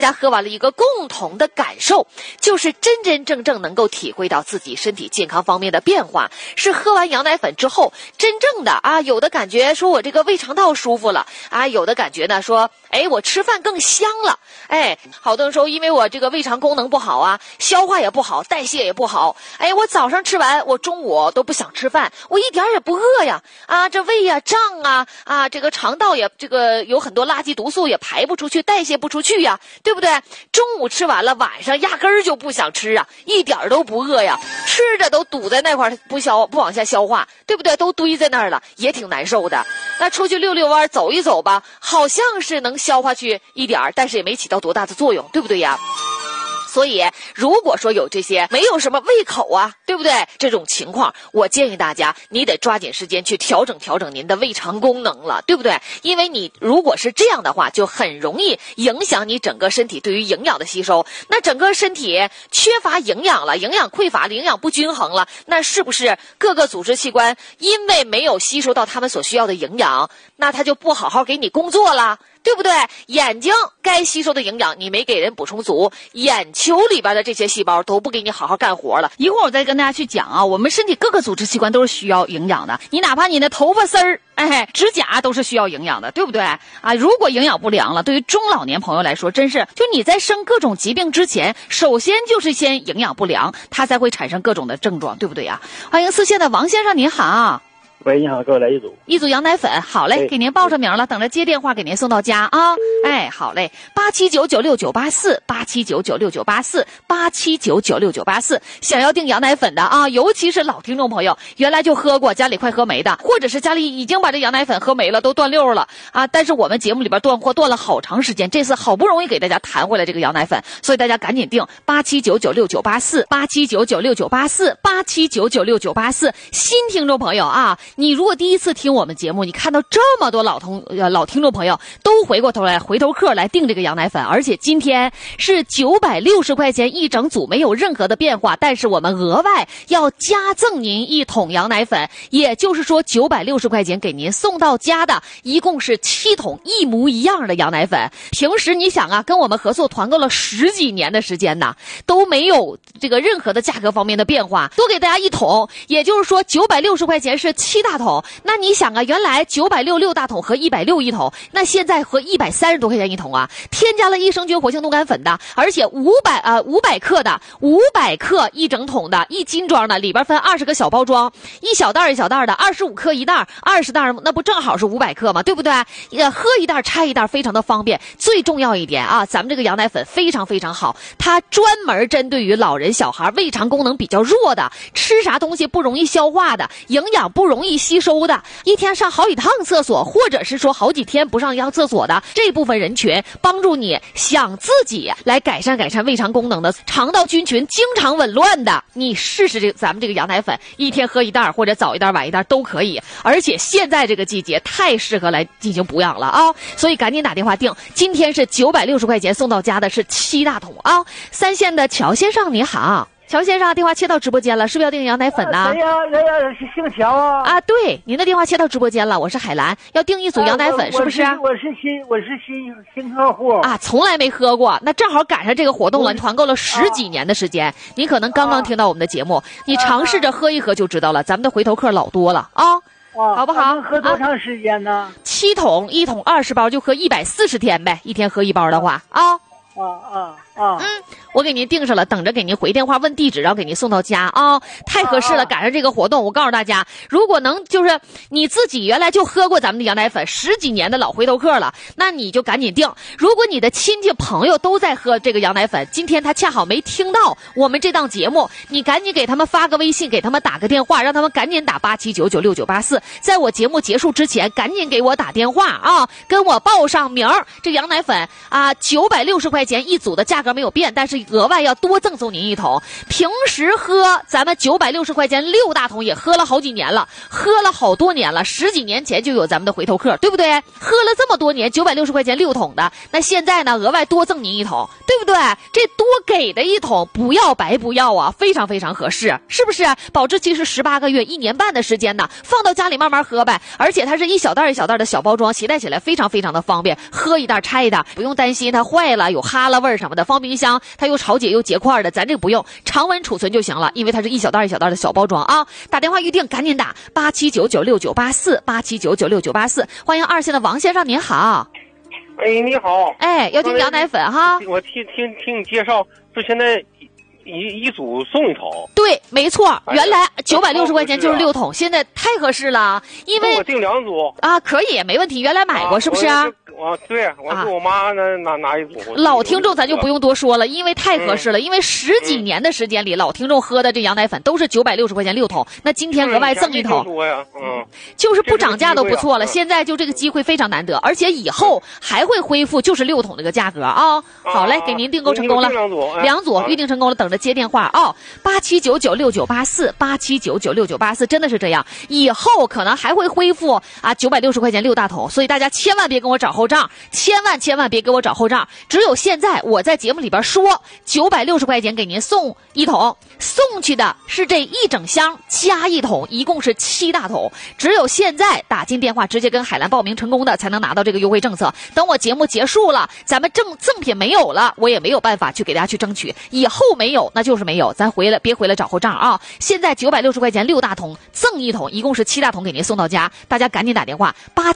大家喝完了一个共同的感受，就是真真正正能够体会到自己身体健康方面的变化，是喝完羊奶粉之后真正的有的感觉说我这个胃肠道舒服了有的感觉呢说我吃饭更香了，好多时候因为我这个胃肠功能不好消化也不好，代谢也不好，我早上吃完我中午都不想吃饭，我一点也不饿呀这胃胀这个肠道也这个有很多垃圾毒素也排不出去，代谢不出去呀，对不对？中午吃完了，晚上压根儿就不想吃一点都不饿呀，吃着都堵在那块儿不往下消化，对不对？都堆在那儿了，也挺难受的。那出去溜溜弯走一走吧，好像是能消化去一点儿，但是也没起到多大的作用，对不对呀？所以如果说有这些没有什么胃口对不对？这种情况我建议大家你得抓紧时间去调整您的胃肠功能了，对不对？因为你如果是这样的话，就很容易影响你整个身体对于营养的吸收，那整个身体缺乏营养了，营养匮乏了，营养不均衡了，那是不是各个组织器官因为没有吸收到他们所需要的营养，那他就不好好给你工作了，对不对？眼睛该吸收的营养你没给人补充足，眼球里边的这些细胞都不给你好好干活了。 一会儿我再跟大家去讲我们身体各个组织器官都是需要营养的，你哪怕你的头发丝儿指甲都是需要营养的，对不对如果营养不良了，对于中老年朋友来说真是就你在生各种疾病之前，首先就是先营养不良，它才会产生各种的症状，对不对呀？欢迎四线的王先生，您好。 喂，你好，给我来一组羊奶粉，好嘞，给您报上名了，等着接电话给您送到家好嘞，87996984，87996984，87996984，想要订羊奶粉的尤其是老听众朋友，原来就喝过，家里快喝没的，或者是家里已经把这羊奶粉喝没了，都断溜了但是我们节目里边断货断了好长时间，这次好不容易给大家弹回来这个羊奶粉，所以大家赶紧订87996984，87996984，87996984，新听众朋友你如果第一次听我们节目，你看到这么多老听众朋友都回过头来回头客来订这个羊奶粉，而且今天是960块钱一整组，没有任何的变化，但是我们额外要加赠您一桶羊奶粉，也就是说960块钱给您送到家的一共是7桶一模一样的羊奶粉。平时你想跟我们合作团购了10几年的时间都没有这个任何的价格方面的变化，多给大家一桶，也就是说960块钱是7大桶，那你想原来966大桶和160一桶，那现在和130多块钱一桶添加了益生菌活性冻干粉的，而且500克的500克一整桶的1斤装的，里边分20个小包装，一小袋一小袋的，25克一袋，20袋那不正好是500克吗？对不对？喝一袋拆一袋非常的方便。最重要一点咱们这个羊奶粉非常非常好，它专门针对于老人小孩胃肠功能比较弱的，吃啥东西不容易消化的，营养不容易吸收的，一天上好几趟厕所，或者是说好几天不上一趟厕所的这部分人群，帮助你想自己来改善胃肠功能的，肠道菌群经常紊乱的，你试试咱们这个羊奶粉，一天喝一袋或者早一袋晚一袋都可以，而且现在这个季节太适合来进行补养了所以赶紧打电话订，今天是960块钱送到家的是7大桶三线的乔先生你好。乔先生，电话切到直播间了，是不是要订羊奶粉呢？ 谁呀？姓乔对，您的电话切到直播间了，我是海兰，要订一组羊奶粉，是不是？ 我是新客户从来没喝过，那正好赶上这个活动了，你团购了10几年的时间，您可能刚刚听到我们的节目，你尝试着喝一喝就知道了，咱们的回头客老多了好不好？ 能喝多长时间呢 ？7桶，1桶20包，就喝140天呗，一天喝一包的话我给您订上了，等着给您回电话问地址，然后给您送到家太合适了，赶上这个活动，我告诉大家，如果能就是你自己原来就喝过咱们的羊奶粉10几年的老回头客了，那你就赶紧订。如果你的亲戚朋友都在喝这个羊奶粉，今天他恰好没听到我们这档节目，你赶紧给他们发个微信，给他们打个电话，让他们赶紧打87996984，在我节目结束之前赶紧给我打电话跟我报上名儿。这羊奶粉960块钱一组的价格没有变，但是额外要多赠送您一桶。平时喝咱们960块钱6大桶也喝了好几年了，喝了好多年了，10几年前就有咱们的回头客，对不对？喝了这么多年960块钱6桶的，那现在呢额外多赠您一桶，对不不对？这多给的一桶，不要白不要啊，非常非常合适，是不是？保质期是18个月，1年半的时间呢，放到家里慢慢喝呗。而且它是一小袋一小袋的小包装，携带起来非常非常的方便，喝一袋拆一袋，不用担心它坏了有哈喇味什么的。放冰箱它又潮解又结块的，咱这个不用，常温储存就行了，因为它是一小袋一小袋的小包装啊。打电话预定，赶紧打87996984，87996984。欢迎2线的王先生，您好。 哎，你好。 哎，要听羊奶粉哈。 我听你介绍，说现在一组送一桶。 对，没错，原来960块钱就是6桶，现在太合适了，因为我订2组啊，可以没问题，原来买过是不是啊？ 对，我给我妈拿一组。 老听众咱就不用多说了，因为太合适了，因为10几年的时间里，老听众喝的这羊奶粉都是960块钱6桶，那今天额外赠一桶，就是不涨价都不错了。现在就这个机会非常难得，而且以后还会恢复就是6桶这个价格啊。好嘞，给您订购成功了，2组预定成功了，等着接电话啊。87996984，87996984，真的是这样，以后可能还会恢复啊960块钱6大桶，所以大家千万别跟我找后账，千万别给我找后账。只有现在我在节目里边说960块钱给您送一桶，送去的是这一整箱加一桶，一共是7大桶。只有现在打进电话直接跟海澜报名成功的才能拿到这个优惠政策。等我节目结束了，咱们赠品没有了，我也没有办法去给大家去争取，以后没有那就是没有，咱别回来找后账啊。现在960块钱6大桶赠一桶，一共是7大桶给您送到家，大家赶紧打电话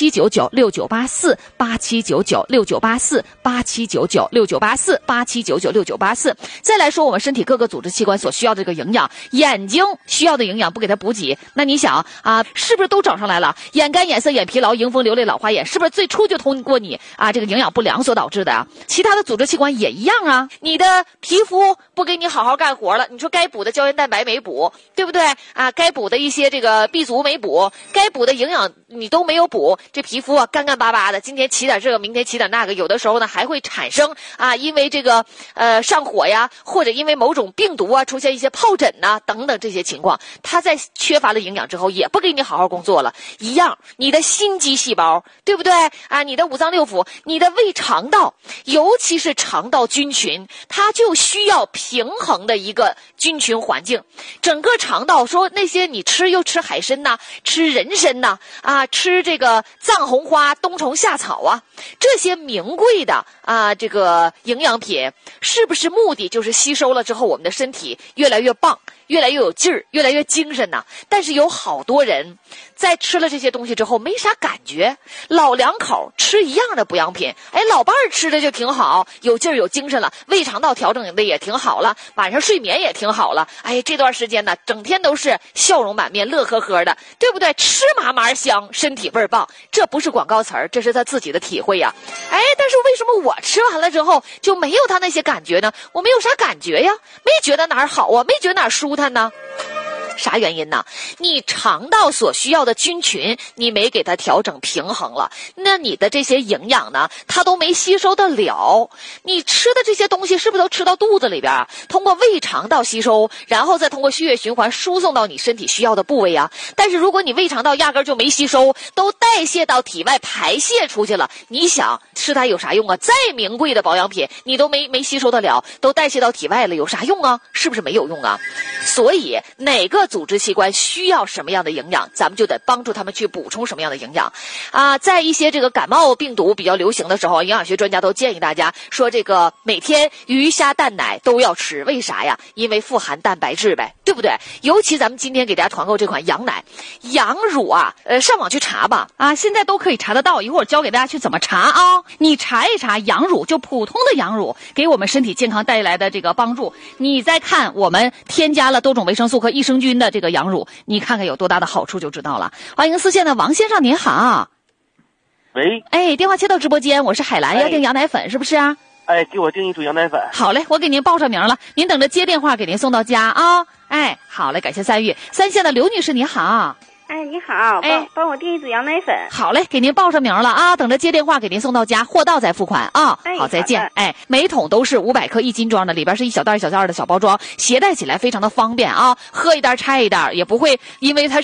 87996984，87996984，87996984，87996984。再来说我们身体各个组织器官所需要的这个营养，眼睛需要的营养不给它补给，那你想啊，是不是都找上来了？眼干、眼涩、眼疲劳、迎风流泪、老花眼，是不是最初就通过你啊这个营养不良所导致的啊？其他的组织器官也一样啊，你的皮肤不给你好好干活了，你说该补的胶原蛋白没补，对不对啊？该补的一些这个 B 族没补，该补的营养你都没有补，这皮肤啊干干巴巴的，今天起点这个，明天起点那个，有的时候呢还会产生啊，因为这个上火呀，或者因为某种病毒啊出现一些疱疹呐等等这些情况，它在缺乏了营养之后也不给你好好工作了。一样，你的心肌细胞，对不对啊？你的五脏六腑，你的胃肠道，尤其是肠道菌群，它就需要平衡的一个菌群环境。整个肠道说那些你又吃海参呐，吃人参呐，啊，吃这个藏红花、冬虫夏草啊，这些名贵的啊这个营养品，是不是目的就是吸收了之后我们的身体越来越棒，越来越有劲儿，越来越精神呐？但是有好多人在吃了这些东西之后没啥感觉，老两口吃一样的补养品，哎，老伴儿吃的就挺好，有劲儿有精神了，胃肠道调整的也挺好了，晚上睡眠也挺好了，哎，这段时间呢整天都是笑容满面，乐呵呵的，对不对？吃嘛嘛香，身体味儿棒，这不是广告词儿，这是他自己的体会呀。哎，但是为什么我吃完了之后就没有他那些感觉呢？我没有啥感觉呀，没觉得哪儿好啊，没觉得哪儿舒坦呢？啥原因呢？你肠道所需要的菌群你没给它调整平衡了，那你的这些营养呢它都没吸收得了。你吃的这些东西是不是都吃到肚子里边，通过胃肠道吸收，然后再通过血液循环输送到你身体需要的部位啊？但是如果你胃肠道压根就没吸收，都代谢到体外排泄出去了，你想吃它有啥用啊？再名贵的保养品你都没吸收得了，都代谢到体外了，有啥用啊？是不是没有用啊？所以哪个组织器官需要什么样的营养，咱们就得帮助他们去补充什么样的营养啊。在一些这个感冒病毒比较流行的时候，营养学专家都建议大家说，这个每天鱼虾蛋奶都要吃，为啥呀？因为富含蛋白质呗，对不对？尤其咱们今天给大家团购这款羊奶、羊乳啊，上网去查吧啊，现在都可以查得到，一会儿教给大家去怎么查啊。你查一查羊乳，就普通的羊乳给我们身体健康带来的这个帮助，你再看我们添加了多种维生素和益生菌的这个羊乳，你看看有多大的好处就知道了。欢迎4线的王先生，您好。 喂， 哎，电话切到直播间，我是海兰，要订羊奶粉是不是啊？ 哎，给我订一组羊奶粉。 好嘞，我给您报上名了，您等着接电话给您送到家啊。哎，好嘞，感谢参与。3线的刘女士，您好。 哎，你好，帮我订一组羊奶粉。 好嘞，给您报上名了啊，等着接电话给您送到家，货到再付款啊。好，再见。哎，每桶都是500克1斤装的，里边是一小袋一小袋的小包装，携带起来非常的方便啊，喝一袋拆一袋，也不会因为它是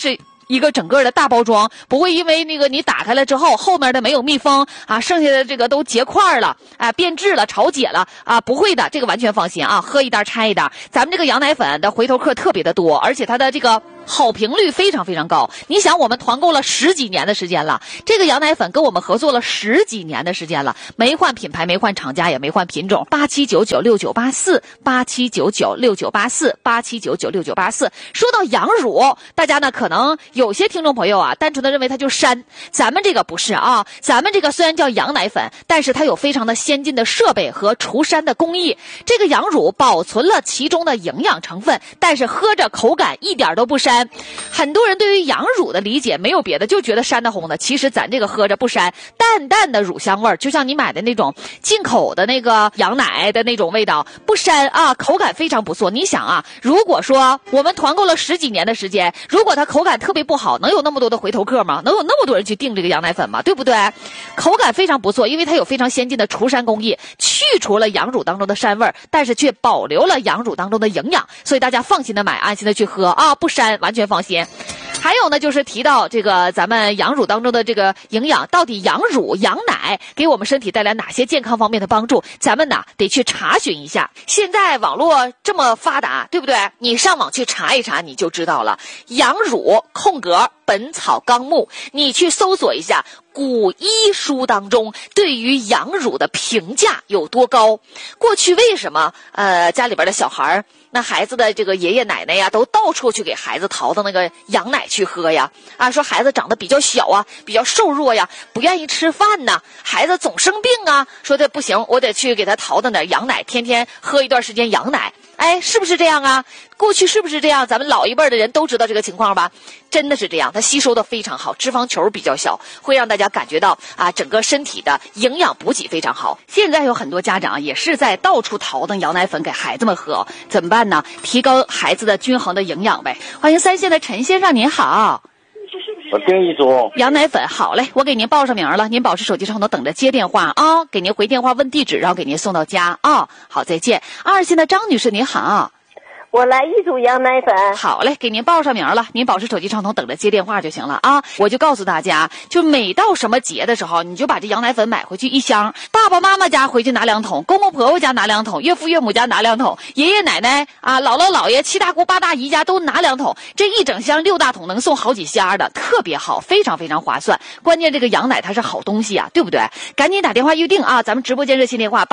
一个整个的大包装，不会因为那个你打开了之后后面的没有密封啊，剩下的这个都结块了啊，变质了，潮解了啊，不会的，这个完全放心啊，喝一袋拆一袋。咱们这个羊奶粉的回头客特别的多，而且它的这个好评率非常非常高。你想，我们团购了10几年的时间了，这个羊奶粉跟我们合作了10几年的时间了，没换品牌，没换厂家，也没换品种。87996984，87996984，87996984。说到羊乳，大家呢可能有些听众朋友啊，单纯的认为它就是膻，咱们这个不是啊，咱们这个虽然叫羊奶粉，但是它有非常的先进的设备和除膻的工艺。这个羊乳保存了其中的营养成分，但是喝着口感一点都不膻。很多人对于羊乳的理解没有别的，就觉得膻的红的。其实咱这个喝着不膻，淡淡的乳香味儿，就像你买的那种进口的那个羊奶的那种味道，不膻啊，口感非常不错。你想啊，如果说我们团购了10几年的时间，如果它口感特别不好，能有那么多的回头客吗？能有那么多人去订这个羊奶粉吗？对不对？口感非常不错，因为它有非常先进的除膻工艺，去除了羊乳当中的膻味儿，但是却保留了羊乳当中的营养，所以大家放心的买，安心的去喝啊，不膻，完全放心。还有呢，就是提到这个咱们羊乳当中的这个营养，到底羊乳、羊奶给我们身体带来哪些健康方面的帮助？咱们呢得去查询一下。现在网络这么发达，对不对？你上网去查一查，你就知道了。羊乳空格本草纲目，你去搜索一下古医书当中对于羊乳的评价有多高。过去为什么家里边的小孩，那孩子的这个爷爷奶奶呀，都到处去给孩子淘的那个羊奶去喝呀？啊，说孩子长得比较小啊，比较瘦弱呀，不愿意吃饭呐，孩子总生病啊，说这不行，我得去给他淘的点羊奶，天天喝一段时间羊奶。哎，是不是这样啊？过去是不是这样？咱们老一辈的人都知道这个情况吧？真的是这样，它吸收的非常好，脂肪球比较小，会让大家感觉到啊，整个身体的营养补给非常好。现在有很多家长也是在到处淘的羊奶粉给孩子们喝，怎么办呢？提高孩子的均衡的营养呗。欢迎3线的陈先生，您好。 我订一组羊奶粉，好嘞，我给您报上名了，您保持手机上头等着接电话啊，给您回电话问地址，然后给您送到家啊。好，再见。2线的张女士，您好。 我来一组羊奶粉。 好嘞，给您报上名了，您保持手机畅通，等着接电话就行了啊。我就告诉大家，就每到什么节的时候，你就把这羊奶粉买回去1箱，爸爸妈妈家回去拿2桶，公公婆婆家拿2桶，岳父岳母家拿2桶，爷爷奶奶啊、姥姥姥爷、7大姑8大姨家都拿2桶，这一整箱6大桶能送好几箱的，特别好，非常非常划算。关键这个羊奶它是好东西啊，对不对？赶紧打电话预定啊，咱们直播间热线电话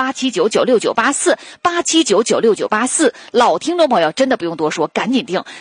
87996984，87996984，老听众朋友真的不用多说，赶紧订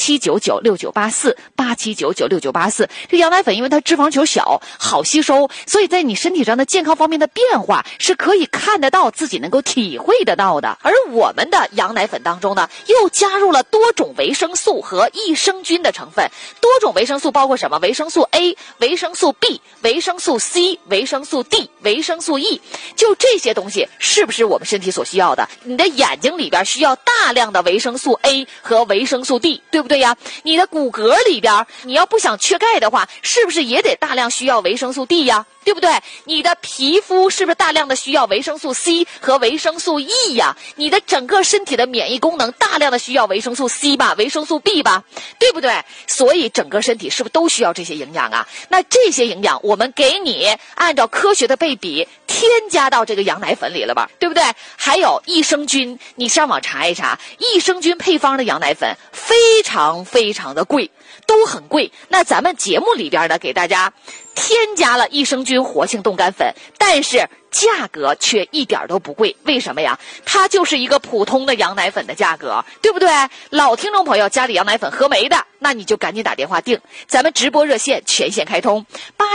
87996984，87996984。这羊奶粉因为它脂肪球小，好吸收，所以在你身体上的健康方面的变化是可以看得到，自己能够体会得到的。而我们的羊奶粉当中呢，又加入了多种维生素和益生菌的成分。多种维生素包括什么？维生素 A、维生素 B、维生素 C、维生素 D、维生素 E， 就这些东西是不是我们身体所需要的？你的眼睛里边需要大量的维生素 A 和维生素 D， 对不对呀？你的骨骼里边，你要不想缺钙的话，是不是也得大量需要维生素 D 呀？对不对？你的皮肤是不是大量的需要维生素 C 和维生素 E 呀？你的整个身体的免疫功能大量的需要维生素 C 吧，维生素 B 吧，对不对？所以整个身体是不是都需要这些营养啊？那这些营养我们给你按照科学的配比添加到这个羊奶粉里了吧，对不对？还有益生菌，你上网查一查，益生菌配方的羊奶粉非常非常的贵，都很贵。那咱们节目里边呢，给大家添加了益生菌活性冻干粉，但是价格却一点都不贵。为什么呀？它就是一个普通的羊奶粉的价格，对不对？老听众朋友家里羊奶粉喝没的，那你就赶紧打电话订，咱们直播热线全线开通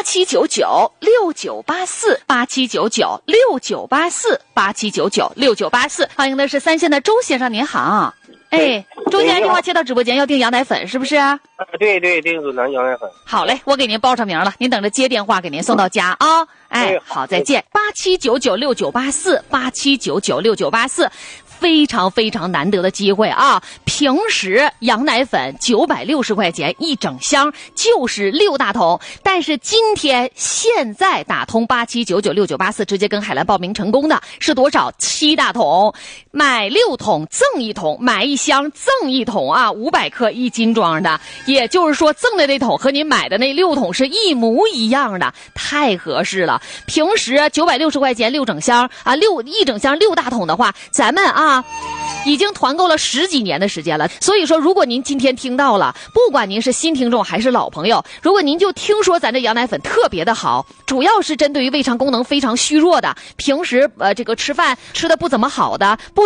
，87996984，87996984，87996984。欢迎的是3线的周先生，您好。哎，周先生电话接到直播间，要订羊奶粉是不是啊？ 对，订组羊奶粉。 好嘞，我给您报上名了，您等着接电话，给您送到家啊。哎，好，再见。87996984，87996984。 非常非常难得的机会啊！平时羊奶粉960块钱一整箱，就是6大桶，但是现在打通87996984直接跟海澜报名成功的是多少？7大桶，买6桶赠1桶，买1箱赠1桶啊，500克1斤装的，也就是说赠的那桶和你买的那6桶是一模一样的，太合适了。平时960块钱6整箱啊，1整箱6大桶的话，咱们啊已经团购了10几年的时间了。所以说，如果您今天听到了，不管您是新听众还是老朋友，如果您就听说咱这羊奶粉特别的好，主要是针对于胃肠功能非常虚弱的，平时这个吃饭吃的不怎么好的，不